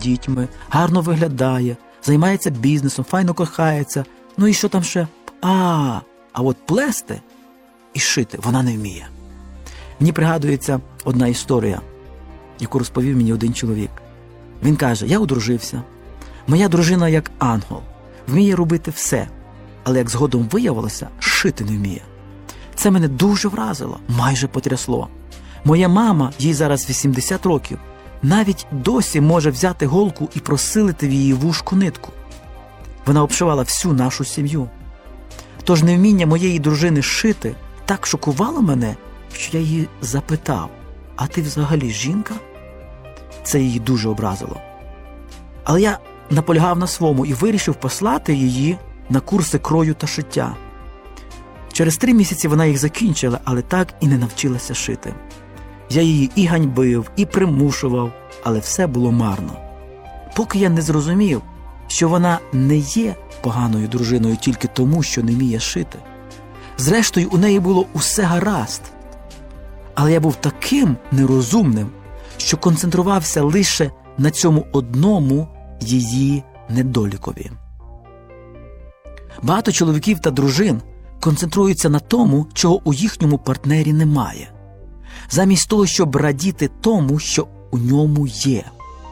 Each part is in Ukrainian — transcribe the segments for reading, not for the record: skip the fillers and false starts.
дітьми, гарно виглядає, займається бізнесом, файно кохається. Ну і що там ще? А от плести і шити вона не вміє. Мені пригадується одна історія, яку розповів мені один чоловік. Він каже: я одружився, моя дружина як ангел, вміє робити все, але як згодом виявилося, шити не вміє. Це мене дуже вразило, майже потрясло. Моя мама, їй зараз 80 років, навіть досі може взяти голку і просилити в її вушку нитку. Вона обшивала всю нашу сім'ю. Тож невміння моєї дружини шити так шокувало мене, що я її запитав: а ти взагалі жінка? Це її дуже образило. Але я наполягав на своєму і вирішив послати її на курси крою та шиття. Через 3 місяці вона їх закінчила, але так і не навчилася шити. Я її і ганьбив, і примушував, але все було марно. Поки я не зрозумів, що вона не є поганою дружиною тільки тому, що не вміє шити. Зрештою, у неї було усе гаразд. Але я був таким нерозумним, що концентрувався лише на цьому одному її недолікові. Багато чоловіків та дружин концентруються на тому, чого у їхньому партнері немає, замість того, щоб радіти тому, що у ньому є.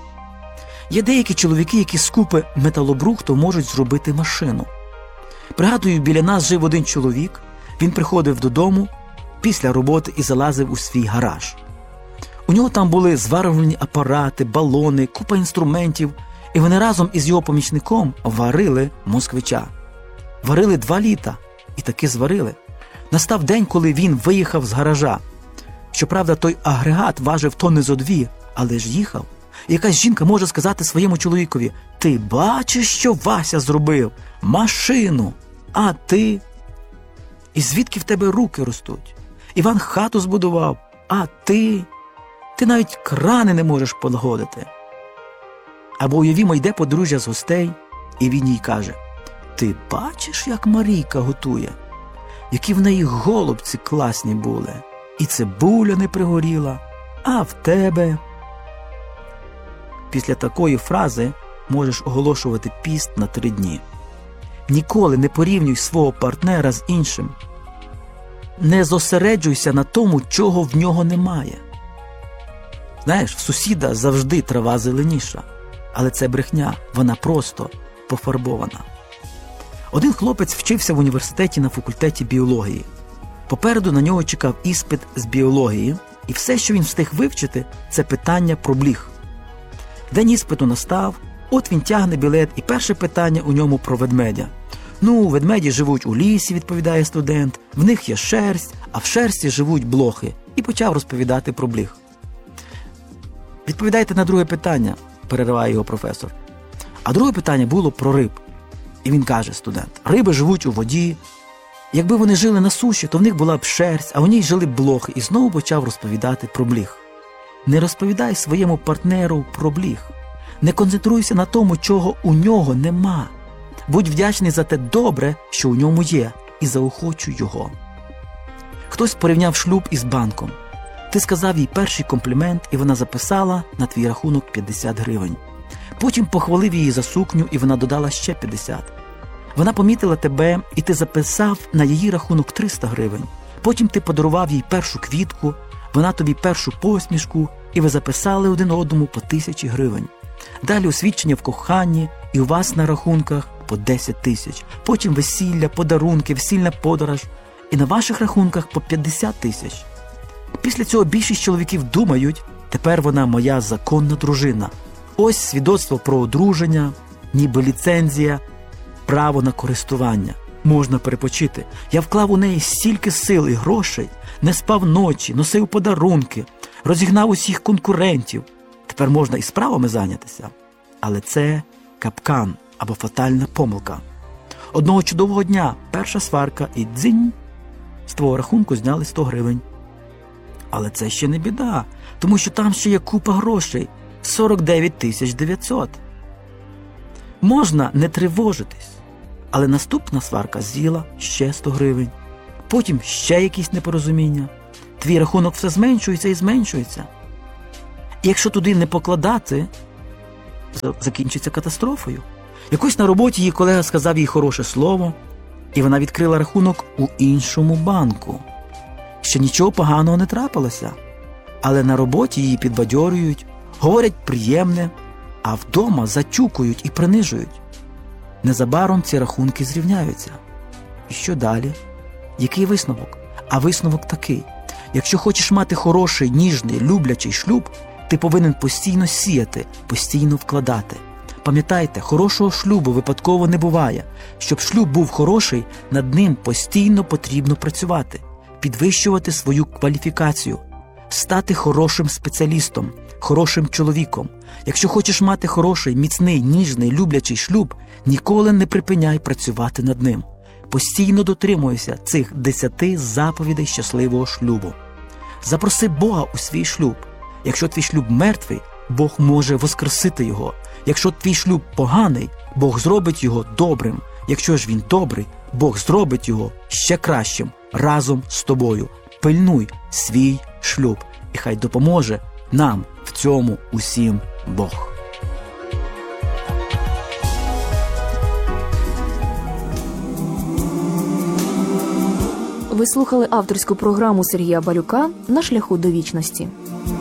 Є деякі чоловіки, які з купи металобрухту можуть зробити машину. Пригадую, біля нас жив один чоловік, він приходив додому після роботи і залазив у свій гараж. У нього там були зварювальні апарати, балони, купа інструментів, і вони разом із його помічником варили москвича. Варили 2 літа, і таки зварили. Настав день, коли він виїхав з гаража. Щоправда, той агрегат важив тонни зо 2, але ж їхав. І якась жінка може сказати своєму чоловікові: ти бачиш, що Вася зробив? Машину! А ти? І звідки в тебе руки ростуть? Іван хату збудував, а ти? Ти навіть крани не можеш полагодити. Або уявімо, йде подружжя з гостей, і він їй каже: ти бачиш, як Марійка готує? Які в неї голубці класні були. І цибуля не пригоріла, а в тебе? Після такої фрази можеш оголошувати піст на 3 дні. Ніколи не порівнюй свого партнера з іншим. Не зосереджуйся на тому, чого в нього немає. Знаєш, в сусіда завжди трава зеленіша, але це брехня, вона просто пофарбована. Один хлопець вчився в університеті на факультеті біології. Попереду на нього чекав іспит з біології, і все, що він встиг вивчити, це питання про бліг. День іспиту настав, от він тягне білет, і перше питання у ньому про ведмедя. Ну, ведмеді живуть у лісі, відповідає студент, в них є шерсть, а в шерсті живуть блохи. І почав розповідати про бліг. Відповідайте на друге питання, перериває його професор. А друге питання було про риб. І він каже, студент: риби живуть у воді. Якби вони жили на суші, то в них була б шерсть, а у ній жили б блохи. І знову почав розповідати про бліг. Не розповідай своєму партнеру про бліг. Не концентруйся на тому, чого у нього нема. Будь вдячний за те добре, що у ньому є, і заохочуй його. Хтось порівняв шлюб із банком. Ти сказав їй перший комплімент, і вона записала на твій рахунок 50 гривень. Потім похвалив її за сукню, і вона додала ще 50. Вона помітила тебе, і ти записав на її рахунок 300 гривень. Потім ти подарував їй першу квітку, вона тобі першу посмішку, і ви записали один одному по 1000 гривень. Далі освідчення в коханні, і у вас на рахунках по 10 тисяч. Потім весілля, подарунки, весільна подорож, і на ваших рахунках по 50 тисяч. Після цього більшість чоловіків думають: тепер вона моя законна дружина. Ось свідоцтво про одруження, ніби ліцензія, право на користування. Можна перепочити. Я вклав у неї стільки сил і грошей, не спав ночі, носив подарунки, розігнав усіх конкурентів. Тепер можна і справами зайнятися. Але це капкан або фатальна помилка. Одного чудового дня перша сварка і дзинь, з твого рахунку зняли 100 гривень. Але це ще не біда, тому що там ще є купа грошей – 49 900. Можна не тривожитись, але наступна сварка з'їла ще 100 гривень. Потім ще якісь непорозуміння. Твій рахунок все зменшується і зменшується. І якщо туди не покладати, закінчиться катастрофою. Якось на роботі її колега сказав їй хороше слово, і вона відкрила рахунок у іншому банку. Ще нічого поганого не трапилося, але на роботі її підбадьорюють, говорять приємне, а вдома затюкують і принижують. Незабаром ці рахунки зрівняються. І що далі? Який висновок? А висновок такий. Якщо хочеш мати хороший, ніжний, люблячий шлюб, ти повинен постійно сіяти, постійно вкладати. Пам'ятайте, хорошого шлюбу випадково не буває. Щоб шлюб був хороший, над ним постійно потрібно працювати, підвищувати свою кваліфікацію, стати хорошим спеціалістом, хорошим чоловіком. Якщо хочеш мати хороший, міцний, ніжний, люблячий шлюб, ніколи не припиняй працювати над ним. Постійно дотримуйся цих 10 заповідей щасливого шлюбу. Запроси Бога у свій шлюб. Якщо твій шлюб мертвий, Бог може воскресити його. Якщо твій шлюб поганий, Бог зробить його добрим. Якщо ж він добрий, Бог зробить його ще кращим разом з тобою. Пильнуй свій шлюб, і хай допоможе нам в цьому усім Бог. Ви слухали авторську програму Сергія Балюка «На шляху до вічності».